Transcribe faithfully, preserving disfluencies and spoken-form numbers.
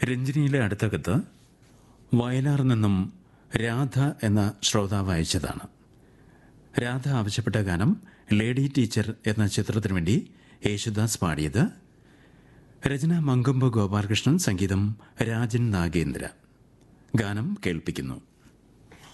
രഞ്ജിനിയിലെ അടുത്ത കത്ത് വയലാറിൽ നിന്നും രാധ എന്ന ശ്രോതാവ് അയച്ചതാണ്. രാധ ആവശ്യപ്പെട്ട ഗാനം ലേഡി ടീച്ചർ എന്ന ചിത്രത്തിനു വേണ്ടി യേശുദാസ് പാടിയത്. രചന മങ്കൊമ്പ് ഗോപാലകൃഷ്ണൻ, സംഗീതം രാജൻ നാഗേന്ദ്ര. ഗാനം കേൾപ്പിക്കുന്നു.